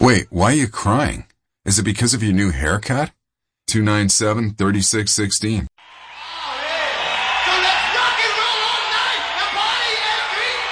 Wait, why are you crying? Is it because of your new haircut? 297-3616.